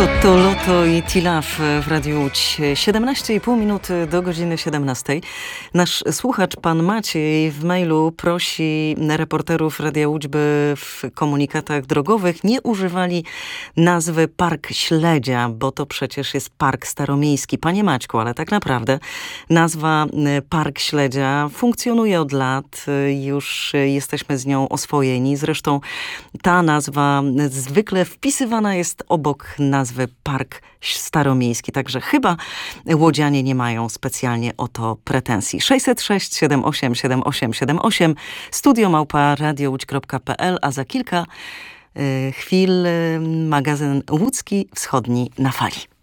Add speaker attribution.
Speaker 1: To Loto i Tilaf w Radiu Łódź. 17,5 minuty do godziny 17. Nasz słuchacz, pan Maciej, w mailu prosi reporterów Radia Łódź, by w komunikatach drogowych nie używali nazwy Park Śledzia, bo to przecież jest Park Staromiejski. Panie Maćku, ale tak naprawdę nazwa Park Śledzia funkcjonuje od lat. Już jesteśmy z nią oswojeni. Zresztą ta nazwa zwykle wpisywana jest obok nazwy Park Staromiejski. Także chyba łodzianie nie mają specjalnie o to pretensji. 606 78 78 78 studio@radiołódź.pl, a za kilka chwil magazyn łódzki wschodni na fali.